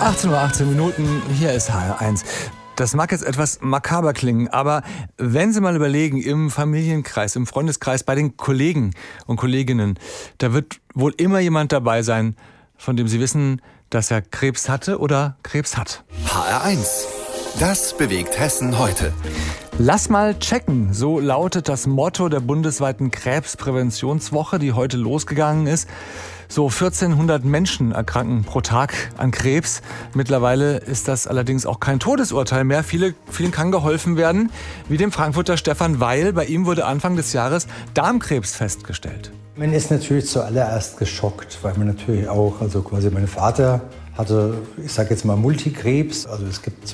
18:18 Uhr, hier ist HR1. Das mag jetzt etwas makaber klingen, aber wenn Sie mal überlegen, im Familienkreis, im Freundeskreis, bei den Kollegen und Kolleginnen, da wird wohl immer jemand dabei sein, von dem Sie wissen, dass er Krebs hatte oder Krebs hat. HR1. Das bewegt Hessen heute. Lass mal checken, so lautet das Motto der bundesweiten Krebspräventionswoche, die heute losgegangen ist. So 1400 Menschen erkranken pro Tag an Krebs. Mittlerweile ist das allerdings auch kein Todesurteil mehr. Vielen kann geholfen werden, wie dem Frankfurter Stefan Weil. Bei ihm wurde Anfang des Jahres Darmkrebs festgestellt. Man ist natürlich zuallererst geschockt, weil man natürlich auch, also quasi mein Vater hatte, ich sage jetzt mal Multikrebs. Also es gibt